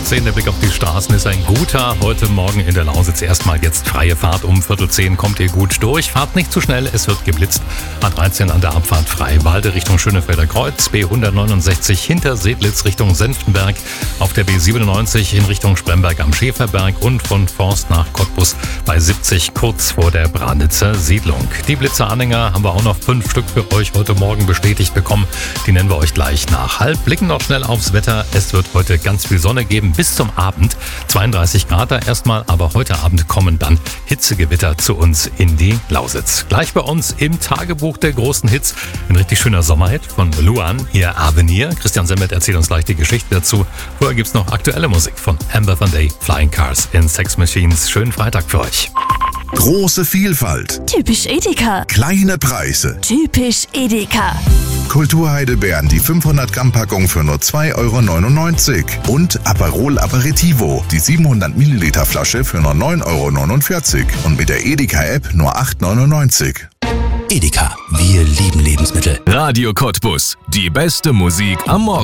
10:15 Uhr. Der Blick auf die Straßen ist ein guter. Heute Morgen in der Lausitz erstmal jetzt freie Fahrt. Um 9:45 kommt ihr gut durch. Fahrt nicht zu schnell, es wird geblitzt. A13 an der Abfahrt Freiwalde Richtung Schönefelder Kreuz. B169 hinter Sedlitz Richtung Senftenberg. Auf der B97 in Richtung Spremberg am Schäferberg und von Forst nach Cottbus bei 70 kurz vor der Branitzer Siedlung. Die Blitzeranhänger haben wir auch noch 5 Stück für euch heute Morgen bestätigt bekommen. Die nennen wir euch gleich nach halb. Blicken noch schnell aufs Wetter. Es wird heute ganz viel Sonne geben bis zum Abend. 32 Grad da erstmal, aber heute Abend kommen dann Hitzegewitter zu uns in die Lausitz. Gleich bei uns im Tagebuch der großen Hits ein richtig schöner Sommerhit von Luan, hier Avenir. Christian Semmert erzählt uns gleich die Geschichte dazu. Vorher gibt's noch aktuelle Musik von Amber Van Day, Flying Cars in Sex Machines. Schönen Freitag für euch. Große Vielfalt. Typisch Edeka. Kleine Preise. Typisch Edeka. Kulturheidelbeeren, die 500 Gramm Packung für nur 2,99 € und Aperol Aperitivo, die 700 Milliliter Flasche für nur 9,49 € und mit der Edeka App nur 8,99 €. Edeka, wir lieben Lebensmittel. Radio Cottbus, die beste Musik am Morgen.